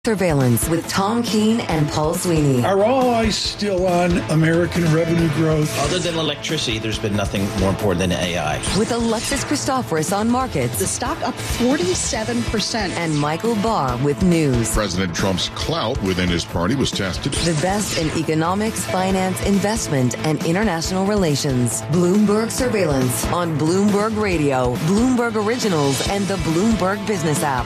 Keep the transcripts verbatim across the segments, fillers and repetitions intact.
Surveillance with Tom Keene and Paul Sweeney. Are all eyes still on American revenue growth? Other than electricity, there's been nothing more important than A I. With Alexis Christoforous on markets. The stock up forty-seven percent. And Michael Barr with news. President Trump's clout within his party was tested. The best in economics, finance, investment, and international relations. Bloomberg Surveillance on Bloomberg Radio, Bloomberg Originals, and the Bloomberg Business app.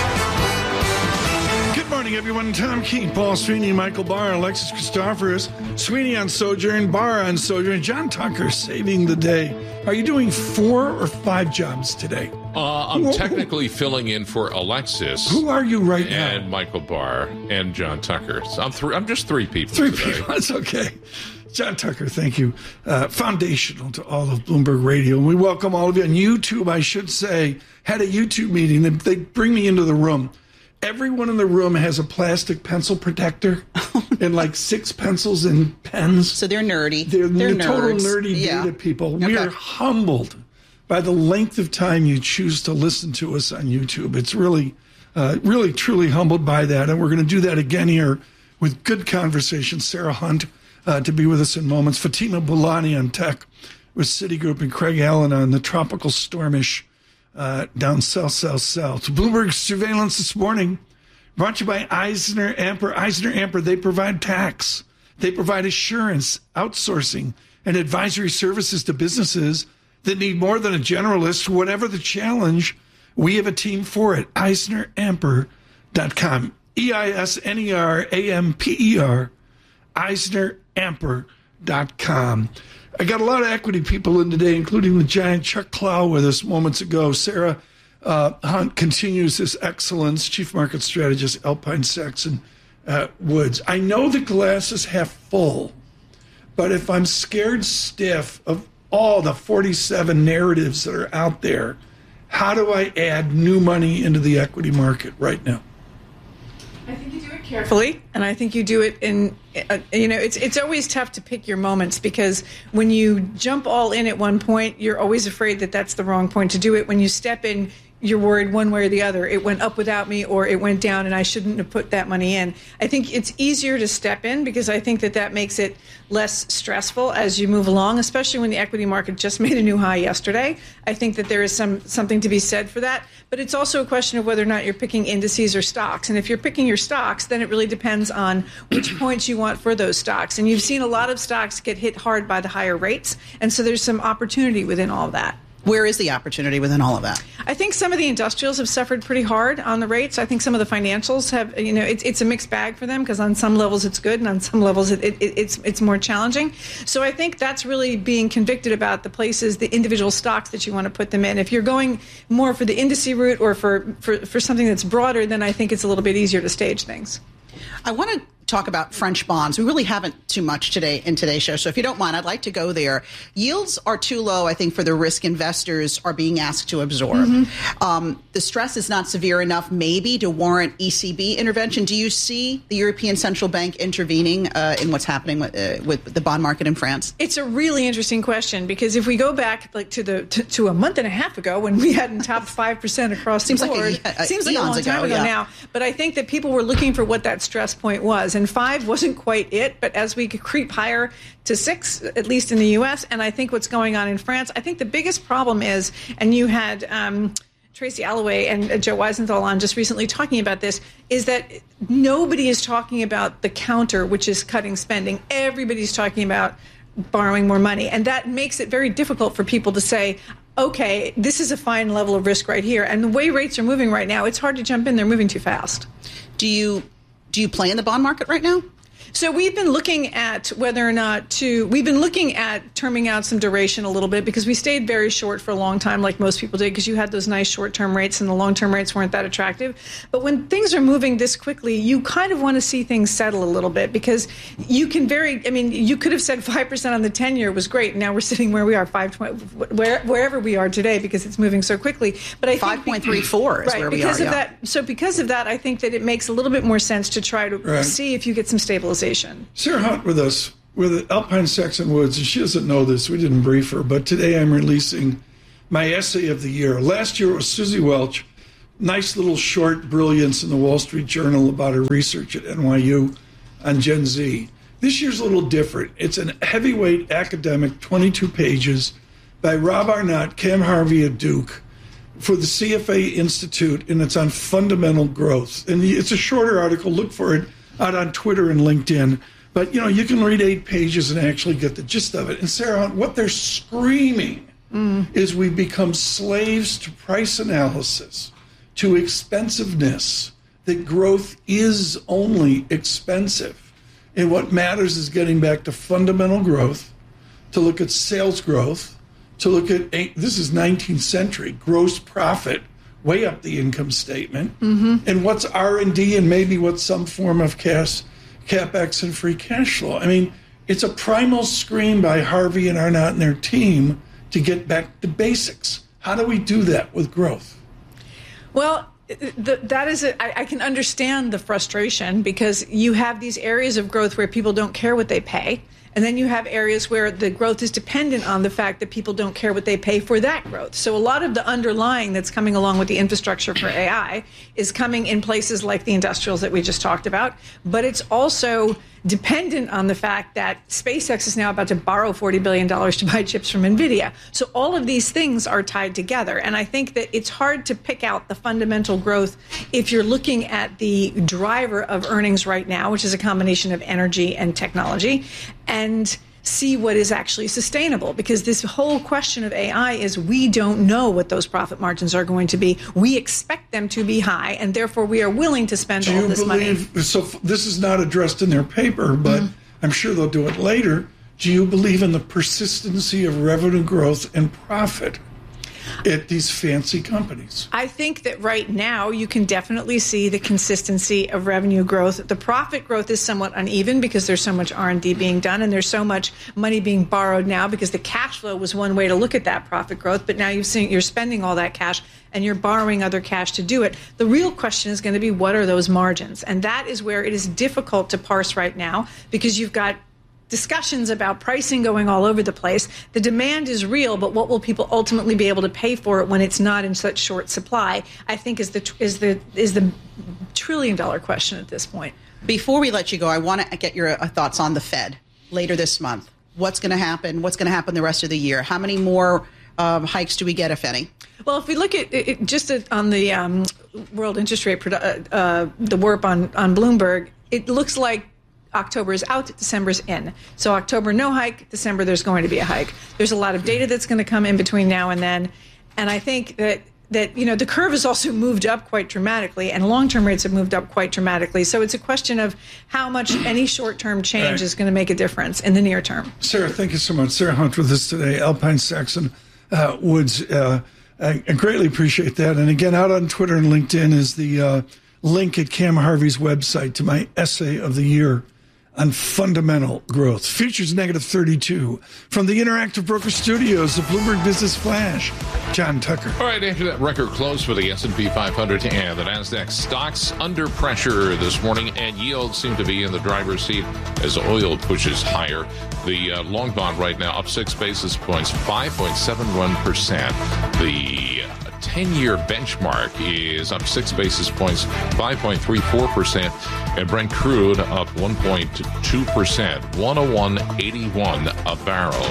Good morning, everyone. Tom Keene, Paul Sweeney, Michael Barr, Alexis Christoforous, Sweeney on Sojourn, Barr on Sojourn, John Tucker saving the day. Are you doing four or five jobs today? Uh, I'm who, technically who, filling in for Alexis. Who are you right and now? And Michael Barr and John Tucker. So I'm three. I'm just three people. Three today. people. That's okay. John Tucker, thank you. Uh, foundational to all of Bloomberg Radio. And we welcome all of you on YouTube, I should say. Had a YouTube meeting. They, they bring me into the room. Everyone in the room has a plastic pencil protector and like six pencils and pens. So they're nerdy. They're, they're the total nerds. nerdy yeah. data people. Okay. We are humbled by the length of time you choose to listen to us on YouTube. It's really, uh, really, truly humbled by that. And we're going to do that again here with good conversation. Sarah Hunt uh, to be with us in moments. Fatima Boulani on tech with Citigroup, and Craig Allen on the tropical stormish Uh, down south, south, south. Bloomberg Surveillance this morning brought to you by Eisner Amper. Eisner Amper, they provide tax. They provide assurance, outsourcing, and advisory services to businesses that need more than a generalist. Whatever the challenge, we have a team for it. Eisner Amper dot com. E I S N E R A M P E R. Eisner Amper dot com. I got a lot of equity people in today, including the giant Chuck Clow with us moments ago. Sarah uh, Hunt continues this excellence, Chief Market Strategist, Alpine Saxon uh, Woods. I know the glass is half full, but if I'm scared stiff of all the forty-seven narratives that are out there, how do I add new money into the equity market right now? I think you do it carefully, and I think you do it in, uh, you know, it's it's always tough to pick your moments, because when you jump all in at one point, you're always afraid that that's the wrong point to do it. When you step in, you're worried one way or the other. It went up without me, or it went down, and I shouldn't have put that money in. I think it's easier to step in, because I think that that makes it less stressful as you move along, especially when the equity market just made a new high yesterday. I think that there is some something to be said for that. But it's also a question of whether or not you're picking indices or stocks. And if you're picking your stocks, then it really depends on which points you want for those stocks. And you've seen a lot of stocks get hit hard by the higher rates. And so there's some opportunity within all of that. Where is the opportunity within all of that? I think some of the industrials have suffered pretty hard on the rates. I think some of the financials have, you know, it's it's a mixed bag for them, because on some levels it's good and on some levels it, it, it's it's more challenging. So I think that's really being convicted about the places, the individual stocks that you want to put them in. If you're going more for the indice route or for, for, for something that's broader, then I think it's a little bit easier to stage things. I want to talk about French bonds. We really haven't too much today in today's show. So if you don't mind, I'd like to go there. Yields are too low, I think, for the risk investors are being asked to absorb. Mm-hmm. Um, the stress is not severe enough, maybe, to warrant E C B intervention. Do you see the European Central Bank intervening uh, in what's happening with, uh, with the bond market in France? It's a really interesting question, because if we go back like to the to, to a month and a half ago, when we hadn't topped five percent across seems the board, like a, a, seems like a long ago, time ago yeah. now. But I think that people were looking for what that stress point was, and five wasn't quite it. But as we could creep higher to six, at least in the U S, and I think what's going on in France, I think the biggest problem is, and you had um, Tracy Alloway and uh, Joe Weisenthal on just recently talking about this, is that nobody is talking about the counter, which is cutting spending. Everybody's talking about borrowing more money, and that makes it very difficult for people to say, okay, this is a fine level of risk right here. And the way rates are moving right now, it's hard to jump in. They're moving too fast. Do you do you play in the bond market right now? So we've been looking at whether or not to, we've been looking at terming out some duration a little bit, because we stayed very short for a long time, like most people did, because you had those nice short-term rates and the long-term rates weren't that attractive. But when things are moving this quickly, you kind of want to see things settle a little bit, because you can very, I mean, you could have said five percent on the ten-year was great. Now we're sitting where we are, five twenty, where, wherever we are today, because it's moving so quickly. But I think five point three four is right, where we because are, of yeah. that. So because of that, I think that it makes a little bit more sense to try to right. see if you get some stabilization. Sarah Hunt with us with Alpine Saxon Woods, and she doesn't know this. We didn't brief her, but today I'm releasing my essay of the year. Last year it was Susie Welch, nice little short brilliance in the Wall Street Journal about her research at N Y U on Gen Z. This year's a little different. It's a heavyweight academic, twenty-two pages, by Rob Arnott, Cam Harvey at Duke, for the C F A Institute, and it's on fundamental growth. And it's a shorter article. Look for it out on Twitter and LinkedIn. But, you know, you can read eight pages and actually get the gist of it. And, Sarah, what they're screaming mm. is we become slaves to price analysis, to expensiveness, that growth is only expensive. And what matters is getting back to fundamental growth, to look at sales growth, to look at, this is nineteenth century, gross profit, way up the income statement, mm-hmm. and what's R and D and maybe what's some form of cash, CapEx and free cash flow. I mean, it's a primal scream by Harvey and Arnott and their team to get back to basics. How do we do that with growth? Well, the, that is, a, I, I can understand the frustration, because you have these areas of growth where people don't care what they pay. And then you have areas where the growth is dependent on the fact that people don't care what they pay for that growth. So a lot of the underlying that's coming along with the infrastructure for A I is coming in places like the industrials that we just talked about. But it's also dependent on the fact that SpaceX is now about to borrow forty billion dollars to buy chips from NVIDIA. So all of these things are tied together. And I think that it's hard to pick out the fundamental growth if you're looking at the driver of earnings right now, which is a combination of energy and technology, and see what is actually sustainable. Because this whole question of A I is we don't know what those profit margins are going to be. We expect them to be high, and therefore we are willing to spend do all you this believe, money. So this is not addressed in their paper, but mm-hmm. I'm sure they'll do it later. Do you believe in the persistency of revenue growth and profit at these fancy companies? I think that right now you can definitely see the consistency of revenue growth. The profit growth is somewhat uneven because there's so much R and D being done, and there's so much money being borrowed now because the cash flow was one way to look at that profit growth. But now you've seen you're spending all that cash and you're borrowing other cash to do it. The real question is going to be, what are those margins? And that is where it is difficult to parse right now, because you've got discussions about pricing going all over the place. The demand is real, but what will people ultimately be able to pay for it when it's not in such short supply, I think is the is the is the trillion dollar question at this point. Before we let you go, I want to get your thoughts on the Fed later this month. What's going to happen? What's going to happen the rest of the year? How many more um, hikes do we get, if any? Well, if we look at it, just on the um, world interest rate, uh, uh, the W R P on, on Bloomberg, it looks like October is out, December's in. So October, no hike. December, there's going to be a hike. There's a lot of data that's going to come in between now and then. And I think that, that you know, the curve has also moved up quite dramatically, and long-term rates have moved up quite dramatically. So it's a question of how much any short-term change right. is going to make a difference in the near term. Sarah, thank you so much. Sarah Hunt with us today, Alpine Saxon uh, Woods. Uh, I, I greatly appreciate that. And again, out on Twitter and LinkedIn is the uh, link at Cam Harvey's website to my essay of the year on fundamental growth. Futures negative thirty-two. From the Interactive Broker Studios, the Bloomberg Business Flash, John Tucker. All right, after that record close for the S and P five hundred and the NASDAQ stocks under pressure this morning, and yields seem to be in the driver's seat as oil pushes higher. The uh, long bond right now up six basis points, five point seven one percent. The ten-year benchmark is up six basis points, five point three four percent, and Brent crude up one point two percent, one oh one eighty-one a barrel.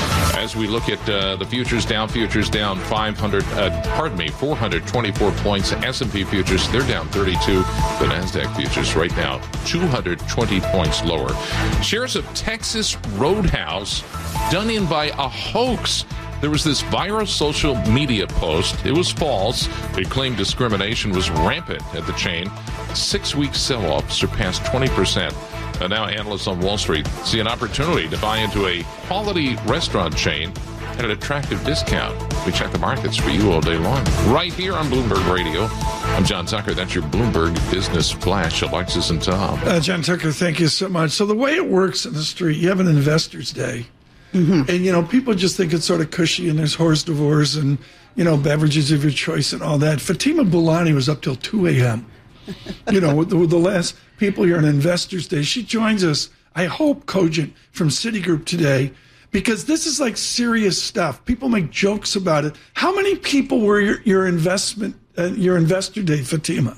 As we look at uh, the futures, down futures down five hundred, uh, pardon me, four hundred twenty-four points. S and P futures, they're down thirty-two. The NASDAQ futures right now two hundred twenty points lower. Shares of Texas Roadhouse done in by a hoax. There was this viral social media post. It was false. It claimed discrimination was rampant at the chain. Six-week sell-off surpassed twenty percent. And now analysts on Wall Street see an opportunity to buy into a quality restaurant chain at an attractive discount. We check the markets for you all day long, right here on Bloomberg Radio. I'm John Tucker. That's your Bloomberg Business Flash. Alexis and Tom. Uh, John Tucker, thank you so much. So the way it works in the street, you have an Investors Day. Mm-hmm. And, you know, people just think it's sort of cushy, and there's horse divorce and, you know, beverages of your choice and all that. Fatima Boulani was up till two a.m. You know, with the, with the last people here on Investors Day. She joins us, I hope, cogent from Citigroup today, because this is like serious stuff. People make jokes about it. How many people were your, your investment uh, your investor day, Fatima?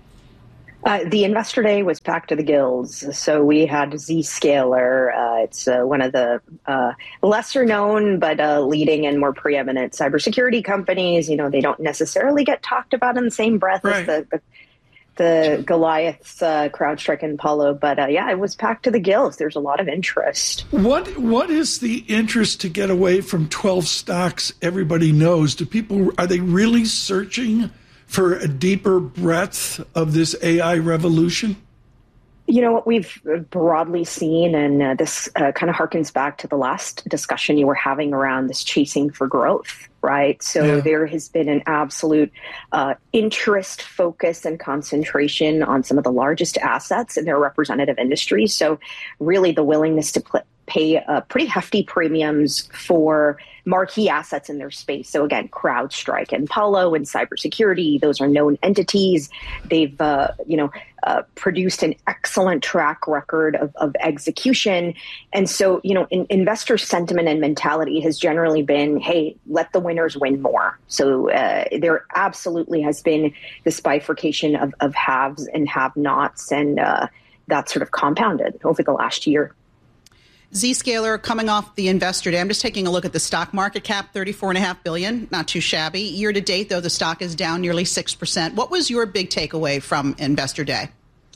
Uh, the investor day was packed to the gills. So we had Zscaler. Uh, it's uh, one of the uh, lesser known but uh, leading and more preeminent cybersecurity companies. You know, they don't necessarily get talked about in the same breath right. as the, the the Goliaths, uh, CrowdStrike, and Palo. But uh, yeah, it was packed to the gills. There's a lot of interest. What What is the interest to get away from twelve stocks everybody knows? Do people, are they really searching for a deeper breadth of this A I revolution? You know, what we've broadly seen, and uh, this uh, kind of harkens back to the last discussion you were having around this chasing for growth, right? So yeah. there has been an absolute uh, interest, focus, and concentration on some of the largest assets in their representative industries. So really the willingness to pl- pay uh, pretty hefty premiums for marquee assets in their space. So again, CrowdStrike and Palo and cybersecurity, those are known entities. They've, uh, you know, uh, produced an excellent track record of, of execution. And so, you know, in, investor sentiment and mentality has generally been, hey, let the winners win more. So uh, there absolutely has been this bifurcation of, of haves and have-nots, and uh, that sort of compounded over the last year. Zscaler coming off the investor day. I'm just taking a look at the stock market cap, thirty-four point five billion dollars, not too shabby. Year to date, though, the stock is down nearly six percent. What was your big takeaway from investor day?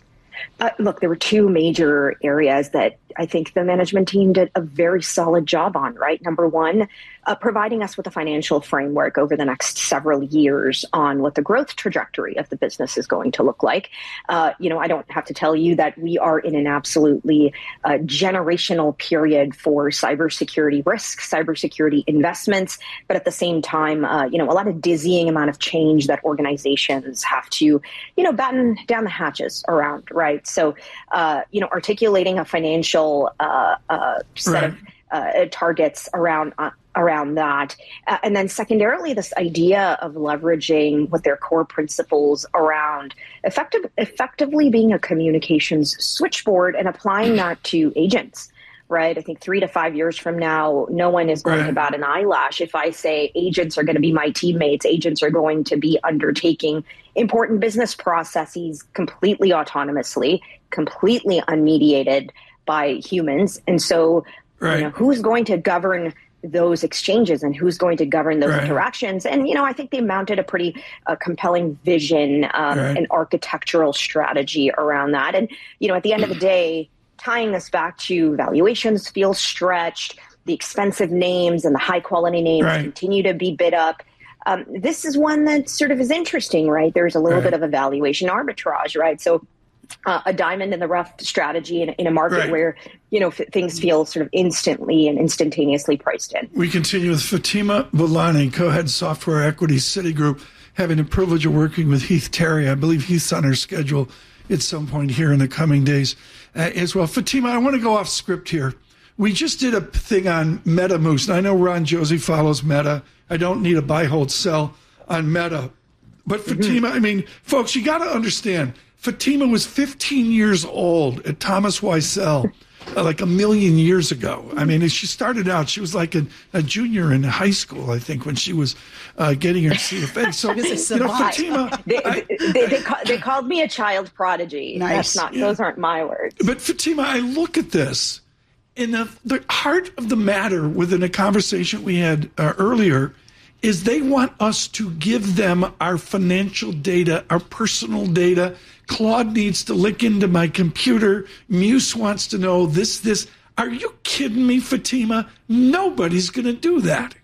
Uh, look, there were two major areas that I think the management team did a very solid job on, right? Number one, uh, providing us with a financial framework over the next several years on what the growth trajectory of the business is going to look like. Uh, you know, I don't have to tell you that we are in an absolutely uh, generational period for cybersecurity risks, cybersecurity investments, but at the same time, uh, you know, a lot of dizzying amount of change that organizations have to, you know, batten down the hatches around, right? So, uh, you know, articulating a financial Uh, uh, set right. of uh, targets around uh, around that, uh, and then secondarily, this idea of leveraging what their core principles around effective, effectively being a communications switchboard and applying that to agents. Right. I think three to five years from now, no one is going right. to bat an eyelash if I say agents are going to be my teammates. Agents are going to be undertaking important business processes completely autonomously, completely unmediated by humans. And so, right. you know, who's going to govern those exchanges and who's going to govern those right. interactions? And, you know, I think they mounted a pretty uh, compelling vision um, right. and architectural strategy around that. And, you know, at the end of the day, tying this back to valuations feels stretched, the expensive names and the high quality names right. continue to be bid up. Um, this is one that sort of is interesting, right? There's a little right. bit of a valuation arbitrage, right? So Uh, a diamond in the rough strategy in, in a market right. where, you know, f- things feel sort of instantly and instantaneously priced in. We continue with Fatima Boolani, co-head software equities, Citigroup, having the privilege of working with Heath Terry. I believe Heath's on our schedule at some point here in the coming days uh, as well. Fatima, I want to go off script here. We just did a thing on MetaMoose. And I know Ron Josie follows Meta. I don't need a buy, hold, sell on Meta. But Fatima, mm-hmm. I mean, folks, you got to understand, Fatima was fifteen years old at Thomas Weissel, uh, like a million years ago. I mean, as she started out, she was like a, a junior in high school, I think, when she was uh, getting her C F A. So, you know, Fatima... They, I, they, they, call, they called me a child prodigy. Nice. That's not, yeah. Those aren't my words. But Fatima, I look at this, and the, the heart of the matter within a conversation we had uh, earlier is they want us to give them our financial data, our personal data. Claude needs to lick into my computer. Muse wants to know this, this. Are you kidding me, Fatima? Nobody's going to do that.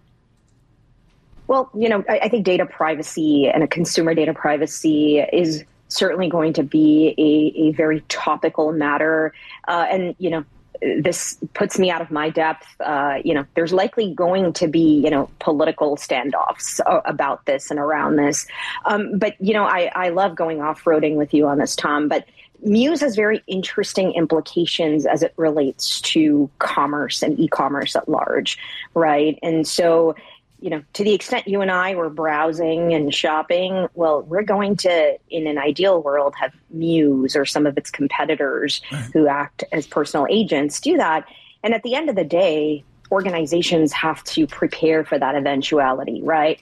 Well, you know, I, I think data privacy and a consumer data privacy is certainly going to be a, a very topical matter. Uh, and, you know, this puts me out of my depth. Uh, you know, there's likely going to be, you know, political standoffs about this and around this. Um, but, you know, I, I love going off-roading with you on this, Tom. But Muse has very interesting implications as it relates to commerce and e-commerce at large, right? And so, you know, to the extent you and I were browsing and shopping, well, we're going to, in an ideal world, have Muse or some of its competitors right. who act as personal agents do that. And at the end of the day, organizations have to prepare for that eventuality, right?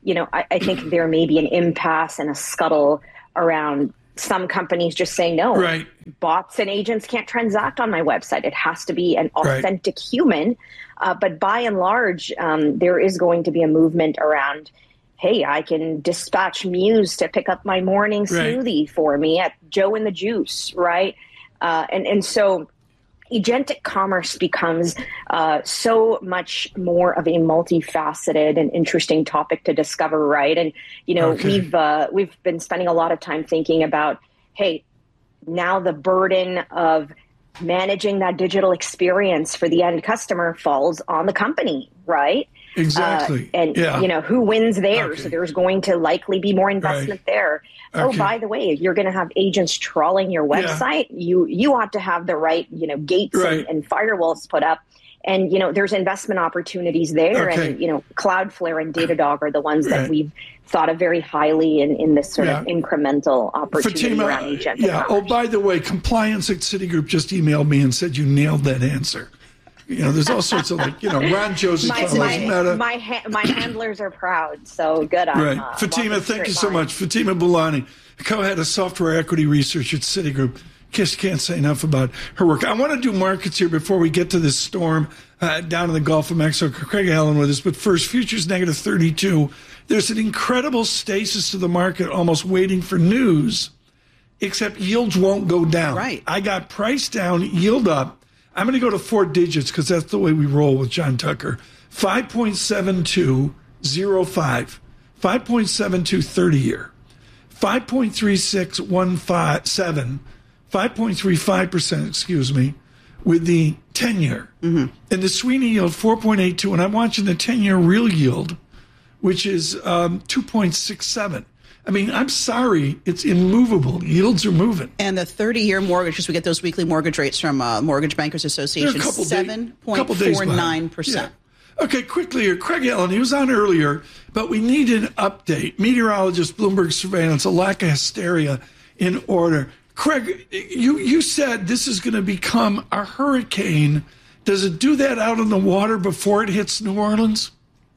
you know, I, I think there may be an impasse and a scuttle around some companies just saying, no, right. bots and agents can't transact on my website. It has to be an authentic right. human. Uh, but by and large, um, there is going to be a movement around, hey, I can dispatch Muse to pick up my morning right. smoothie for me at Joe and the Juice, right? Uh, and, and so agentic commerce becomes uh, so much more of a multifaceted and interesting topic to discover, right? And you know, okay. we've uh, we've been spending a lot of time thinking about, hey, now the burden of managing that digital experience for the end customer falls on the company, right? Exactly. Uh, and yeah. you know, who wins there? Okay. So there's going to likely be more investment right. there. Okay. Oh, by the way, if you're going to have agents trawling your website, yeah. you you ought to have the right, you know, gates right. and, and firewalls put up. And, you know, there's investment opportunities there. Okay. And, you know, Cloudflare and Datadog are the ones that right. we've thought of very highly in, in this sort yeah. of incremental opportunity Fatima, around agentic yeah. commerce. Oh, by the way, compliance at Citigroup just emailed me and said you nailed that answer. You know, there's all sorts of like, you know, Ron Josie my, follows my, Meta. My, ha- my handlers are proud, so good. I'm, right. uh, Fatima, thank you so line. much. Fatima Boolani, co-head of software equity research at Citigroup. Just can't say enough about her work. I want to do markets here before we get to this storm uh, down in the Gulf of Mexico. Craig Allen with us, but first, futures negative thirty-two. There's an incredible stasis to the market, almost waiting for news, except yields won't go down. Right. I got price down, yield up. I'm going to go to four digits because that's the way we roll with John Tucker. five point seven two oh five, five point seven two thirty-year, five point three six one seven, five point three five percent, excuse me, with the ten-year. Mm-hmm. And the Sweeney yield, four point eight two, and I'm watching the ten-year real yield, which is um, two point six seven. I mean, I'm sorry, it's immovable. Yields are moving. And the thirty-year mortgage, because we get those weekly mortgage rates from uh, Mortgage Bankers Association, seven point four nine percent. Yeah. Okay, quickly here. Craig Allen, he was on earlier, but we need an update. Meteorologist, Bloomberg Surveillance, a lack of hysteria in order. Craig, you, you said this is going to become a hurricane. Does it do that out in the water before it hits New Orleans?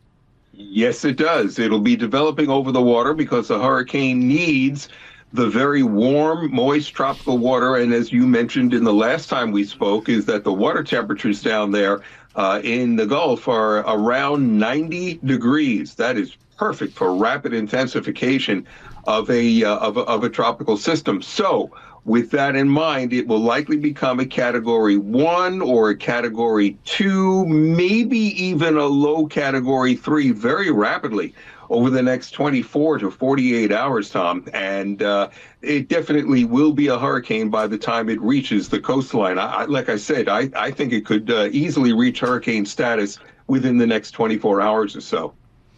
Yes, it does. It'll be developing over the water because the hurricane needs the very warm, moist tropical water. And as you mentioned in the last time we spoke, is that the water temperatures down there uh, in the Gulf are around ninety degrees. That is perfect for rapid intensification of a, uh, of a, of a tropical system. So with that in mind, it will likely become a category one or a category two, maybe even a low category three very rapidly over the next twenty-four to forty-eight hours, Tom. And uh, it definitely will be a hurricane by the time it reaches the coastline. I, like I said, I, I think it could uh, easily reach hurricane status within the next twenty-four hours or so.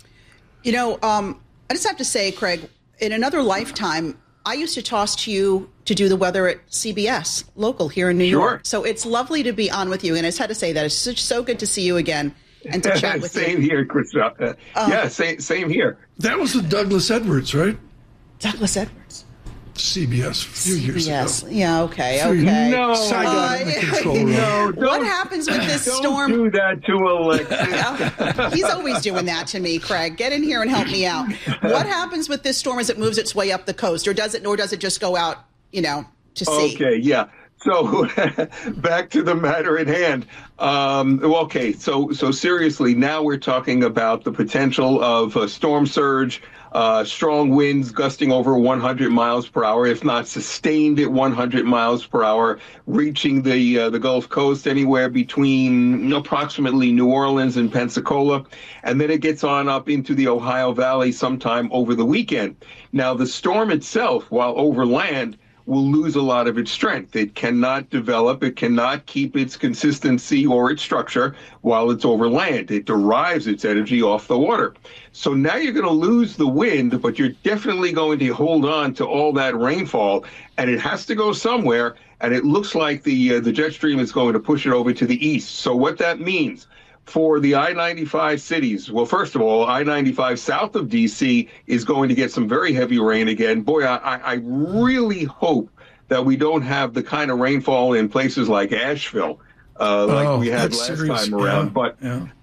You know, um, I just have to say, Craig, in another lifetime, I used to toss to you to do the weather at C B S local here in New Sure. York. So it's lovely to be on with you. And I just had to say that it's such, so good to see you again and to chat with same you. Here, Chris. Uh, uh, yeah, same, same here. That was with Douglas Edwards, right? Douglas Edwards. C B S a few C B S. years ago. Yeah, okay, okay. No, Saigon Uh, in the control room. no, what happens with this don't storm? do that to Alexis. Yeah, he's always doing that to me, Craig. Get in here and help me out. What happens with this storm as it moves its way up the coast, or does it, or does it just go out, you know, to sea? Okay, yeah. So back to the matter at hand. Um, okay, so so seriously, now we're talking about the potential of a storm surge, uh, strong winds gusting over one hundred miles per hour, if not sustained at one hundred miles per hour, reaching the uh, the Gulf Coast anywhere between approximately New Orleans and Pensacola, and then it gets on up into the Ohio Valley sometime over the weekend. Now, the storm itself, while over land, will lose a lot of its strength. It cannot develop, it cannot keep its consistency or its structure while it's over land. It derives its energy off the water. So now you're going to lose the wind, but you're definitely going to hold on to all that rainfall, and it has to go somewhere, and it looks like the uh, the jet stream is going to push it over to the east. So what that means for the I ninety-five cities, well, first of all, I ninety-five south of D C is going to get some very heavy rain again. Boy, I, I really hope that we don't have the kind of rainfall in places like Asheville uh, like oh, we had that's last serious. time around. Yeah, but yeah.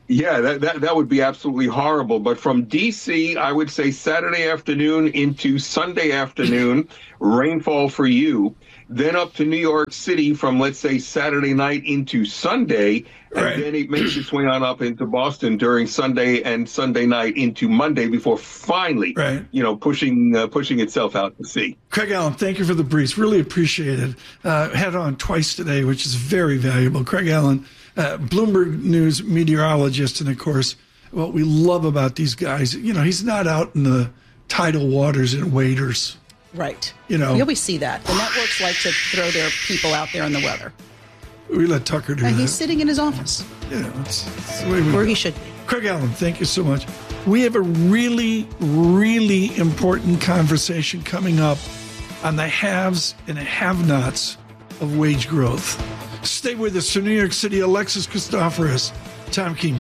Yeah, that, that that would be absolutely horrible. But from D C, I would say Saturday afternoon into Sunday afternoon, rainfall for you. Then up to New York City from, let's say, Saturday night into Sunday. And right. then it makes its way on up into Boston during Sunday and Sunday night into Monday before finally, right. you know, pushing uh, pushing itself out to sea. Craig Allen, thank you for the briefs. Really appreciate it. Uh, had on twice today, which is very valuable. Craig Allen, uh, Bloomberg News meteorologist, and of course, what we love about these guys, you know, he's not out in the tidal waters in waders. Right. You know, you always see that. The networks like to throw their people out there in the weather. We let Tucker do and that. He's sitting in his office. Yeah, that's, that's the way we Where go. he should be. Craig Allen, thank you so much. We have a really, really important conversation coming up on the haves and have-nots of wage growth. Stay with us. To New York City, Alexis Christoforous, Tom Keene.